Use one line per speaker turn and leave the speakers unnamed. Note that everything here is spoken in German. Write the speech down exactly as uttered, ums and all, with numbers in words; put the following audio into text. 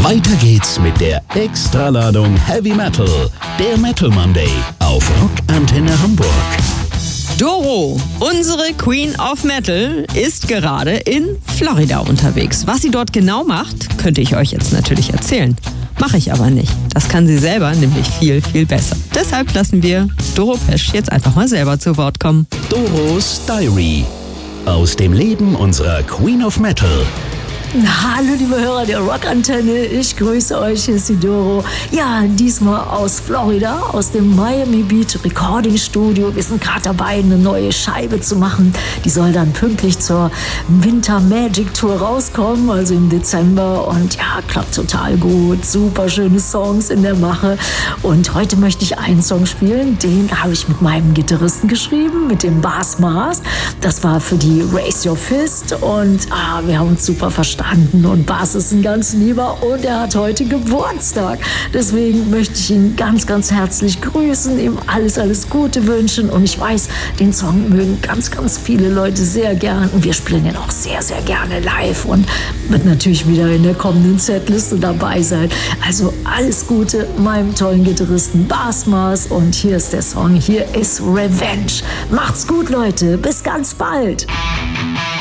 Weiter geht's mit der Extraladung Heavy Metal, der Metal Monday auf Rockantenne Hamburg.
Doro, unsere Queen of Metal, ist gerade in Florida unterwegs. Was sie dort genau macht, könnte ich euch jetzt natürlich erzählen. Mache ich aber nicht. Das kann sie selber nämlich viel, viel besser. Deshalb lassen wir Doro Pesch jetzt einfach mal selber zu Wort kommen.
Doros Diary. Aus dem Leben unserer Queen of Metal.
Hallo liebe Hörer der Rockantenne, ich grüße euch, hier ist die Doro. Ja, diesmal aus Florida, aus dem Miami Beach Recording Studio. Wir sind gerade dabei, eine neue Scheibe zu machen. Die soll dann pünktlich zur Winter Magic Tour rauskommen, also im Dezember. Und ja, klappt total gut, super schöne Songs in der Mache. Und heute möchte ich einen Song spielen, den habe ich mit meinem Gitarristen geschrieben, mit dem Bass Mars. Das war für die Raise Your Fist und ah, wir haben uns super verstanden. Und Bass ist ein ganz lieber und er hat heute Geburtstag. Deswegen möchte ich ihn ganz, ganz herzlich grüßen, ihm alles, alles Gute wünschen. Und ich weiß, den Song mögen ganz, ganz viele Leute sehr gern. Und wir spielen ihn auch sehr, sehr gerne live und wird natürlich wieder in der kommenden Setliste dabei sein. Also alles Gute meinem tollen Gitarristen Bass Mars. Und hier ist der Song, hier ist Revenge. Macht's gut, Leute. Bis ganz bald.